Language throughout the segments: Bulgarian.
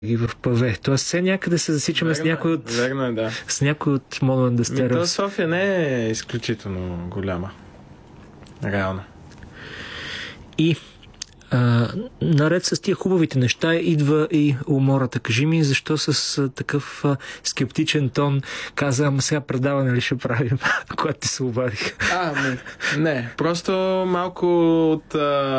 и в ПВ. Тоест все някъде се засичаме с някой от... Верно е, да. С някой от Modern Desteros. София не е изключително голяма. Реално. И наред с тия хубавите неща идва и умората. Кажи ми, защо с такъв скептичен тон каза, ама сега предаване ли ще правим, когато ти се обадих? Не, просто малко от...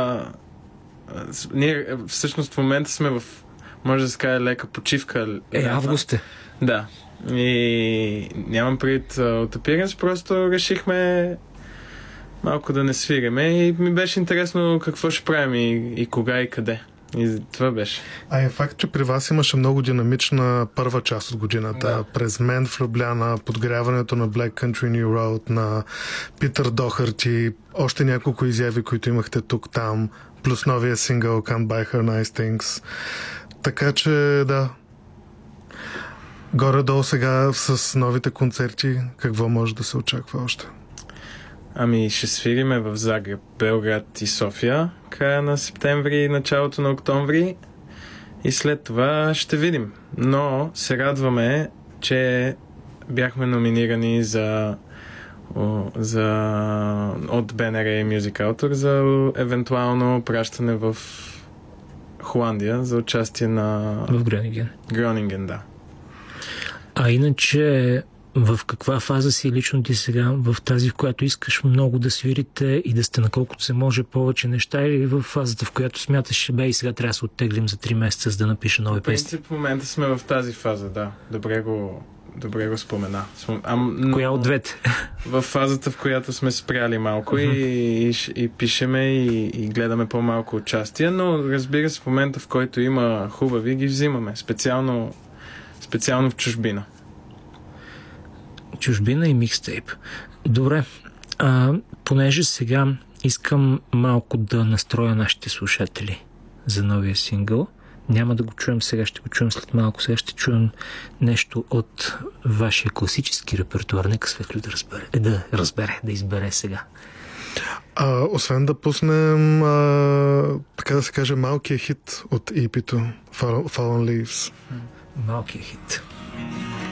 ние всъщност в момента сме в, може да се каже, лека почивка. Август е. Да. И нямам пред от Appearance, просто решихме малко да не свириме и ми беше интересно какво ще правим и кога и къде. И това беше. Е факт, че при вас имаше много динамична първа част от годината. Да. През Мен в Любляна, подгряването на Black Country New Road, на Питър Дохарти, още няколко изяви, които имахте тук-там, плюс новия сингъл Can't Buy Her Nice Things. Така че, да. Горе-долу сега с новите концерти, какво може да се очаква още? Ще свириме в Загреб, Белград и София края на септември и началото на октомври и след това ще видим. Но се радваме, че бяхме номинирани от БНР и Music Autor за евентуално пращане в Холандия за участие в Гронинген. Гронинген, да. А иначе в каква фаза си лично ти сега? В тази, в която искаш много да свирите и да сте наколкото се може повече неща, или в фазата, в която смяташ, и сега трябва да се оттеглим за 3 месеца, за да напиша нови песни? В принцип, в момента сме в тази фаза, да. Добре го спомена. Коя от двете? В фазата, в която сме спряли малко и пишеме и гледаме по-малко участие, но разбира се, в момента, в който има хубави, ги взимаме. Специално в чужбина. Чужбина и микстейп. Добре. Понеже сега искам малко да настроя нашите слушатели за новия сингъл. Няма да го чуем сега, ще го чуем след малко. Сега ще чуем нещо от вашия класически репертуар. Нека Светло да избере сега. Освен да пуснем, така да се каже, малкият хит от EP-то Fallen Leaves. Малкият хит.